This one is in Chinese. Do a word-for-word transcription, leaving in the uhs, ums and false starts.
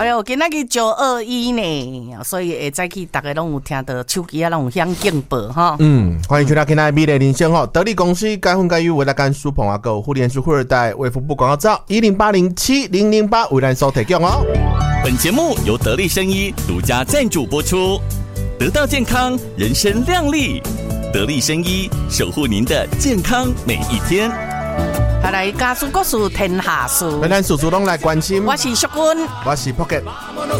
哎呦，今仔日九二一呢，所以会早起大家拢有听到手机啊，拢有响警报哈。 嗯，欢迎收听今天的美丽人生吼，得力公司该婚该育为了干书捧啊购互联书富二代卫福部广告照一零八零七零零八为咱收提供哦。 本节目由得力生医独家赞助播出，得到健康，人生亮丽。得力生医守护您的健康每一天。 下来家事国事天下事， 咱叔叔拢来关心。 我是淑君， 我是 Pocket。